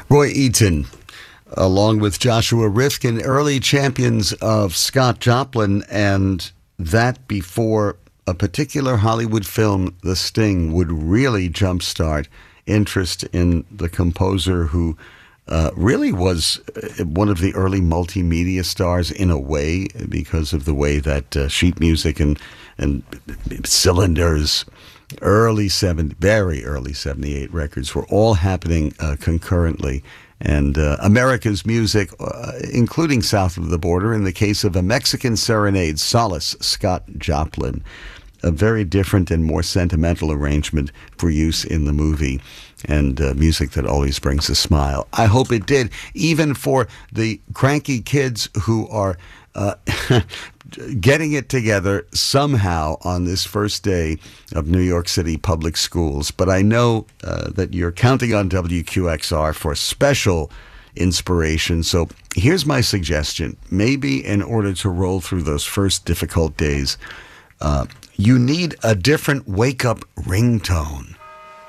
Roy Eaton, along with Joshua Rifkin, early champions of Scott Joplin, and that before a particular Hollywood film, The Sting, would really jumpstart interest in the composer who really was one of the early multimedia stars in a way, because of the way that sheet music and cylinders, very early 78 records were all happening concurrently. And America's music, including south of the border, in the case of A Mexican Serenade, Solace, Scott Joplin, a very different and more sentimental arrangement for use in the movie, and music that always brings a smile. I hope it did, even for the cranky kids who are getting it together somehow on this first day of New York City public schools. But I know that you're counting on WQXR for special inspiration. So here's my suggestion. Maybe in order to roll through those first difficult days, you need a different wake-up ringtone.